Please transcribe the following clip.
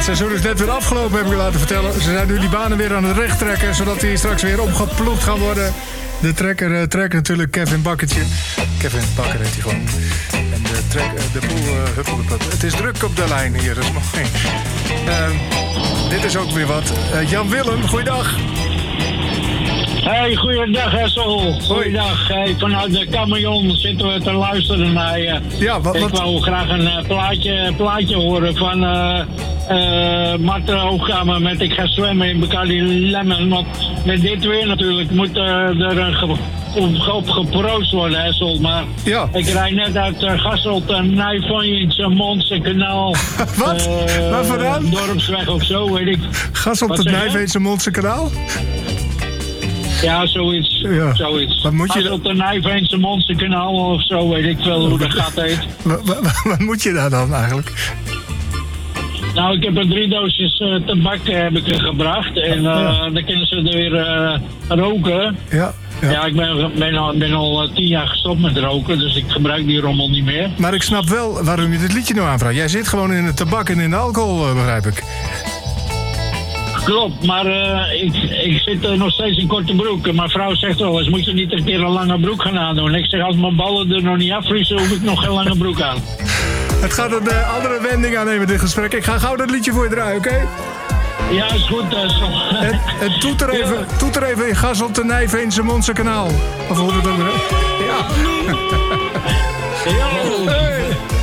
seizoen is net weer afgelopen, heb ik je laten vertellen. Ze zijn nu die banen weer aan het recht trekken, zodat die straks weer opgeploegd gaan worden. De trekker trekt natuurlijk Kevin Bakkertje. Kevin Bakker heet hij gewoon. En de boel huppelde. Het is druk op de lijn hier, dat is mooi. Dit is ook weer wat. Jan Willem, goeiedag. Hey, goeiedag Hessel. Goeiedag. Hey, vanuit de Camion zitten we te luisteren naar je. Ja, Ik wou graag een plaatje horen van Marten Hoogkamer met Ik ga zwemmen in Bacardi Lemon. Want met dit weer natuurlijk moet er op geproost worden, Hessel. Maar ja. Ik rijd net uit Gasselt en Nijvanjens, Mondse Kanaal. Wat? Waar vandaan? Dorpsweg of zo, weet ik. Gasselt, het Nijvanjens, Mondse Kanaal? Ja, zoiets. Ja. Zoiets. Wat moet je als op de Nijveense Monsterkanaal of zo, weet ik veel hoe dat gaat heet. Wat moet je daar dan eigenlijk? Nou, ik heb er 3 doosjes tabak heb ik er gebracht. En dan kunnen ze er weer roken. Ja. Ja, ik ben al 10 jaar gestopt met roken, dus ik gebruik die rommel niet meer. Maar ik snap wel waarom je dit liedje nou aanvraagt. Jij zit gewoon in de tabak en in de alcohol, begrijp ik. Klopt, maar ik zit nog steeds in korte broek. Mijn vrouw zegt wel eens, moet je niet een keer een lange broek gaan aandoen? Ik zeg, als mijn ballen er nog niet afvriezen, hoef ik nog geen lange broek aan. Het gaat een andere wending aannemen, dit gesprek. Ik ga gauw dat liedje voor je draaien, oké? Ja, is goed. En toeter even in Gasselt de Nijveense Mondse Kanaal. Of hoe het ook weer. Ja. Yo. Hey.